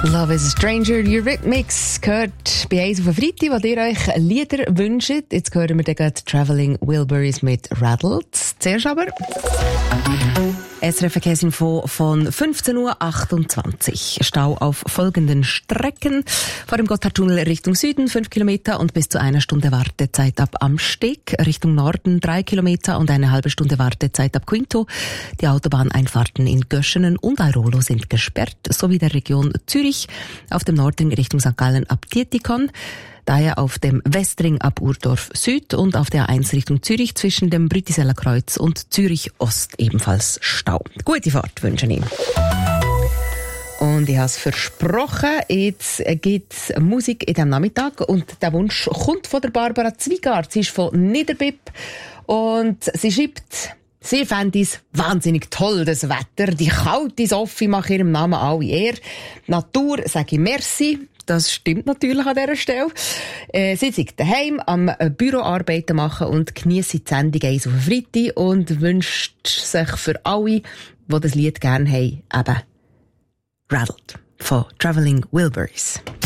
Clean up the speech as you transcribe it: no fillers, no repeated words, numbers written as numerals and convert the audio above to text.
Love is a Stranger, Eurythmics gehört bei uns auf den Freitag, wo ihr euch Lieder wünscht. Jetzt hören wir dann gerade Travelling Wilburys mit Rattled. Zuerst aber SRF Verkehrsinfo von 15:28 Uhr. Stau auf folgenden Strecken. Vor dem Gotthardtunnel Richtung Süden 5 Kilometer und bis zu 1 Stunde Wartezeit ab Amsteg. Richtung Norden 3 Kilometer und eine halbe Stunde Wartezeit ab Quinto. Die Autobahneinfahrten in Göschenen und Airolo sind gesperrt, sowie der Region Zürich. Auf dem Nordring Richtung St. Gallen ab Dietikon. Daher auf dem Westring ab Urdorf Süd und auf der A1 Richtung Zürich zwischen dem Britiseller Kreuz und Zürich Ost ebenfalls Stau. Gute Fahrt wünsche ich. Und ich habe es versprochen, jetzt gibt es Musik in diesem Nachmittag und der Wunsch kommt von der Barbara Zweigart. Sie ist von Niederbipp und sie schreibt: Sie fände es wahnsinnig toll, das Wetter. Die kalte Sophie macht ihrem Namen alle Ehre. Natur sage ich merci. Das stimmt natürlich an dieser Stelle. Sie sind daheim am Büroarbeiten machen und genießt die Sendung eins auf den Freitag und wünscht sich für alle, die das Lied gerne haben, eben Rattled von Travelling Wilburys.